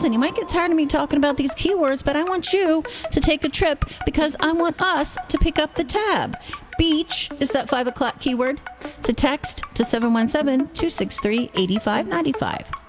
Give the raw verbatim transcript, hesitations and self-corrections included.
listen, you might get tired of me talking about these keywords, but I want you to take a trip because I want us to pick up the tab. Beach is that five o'clock keyword. To text to seven one seven, two six three, eight five nine five.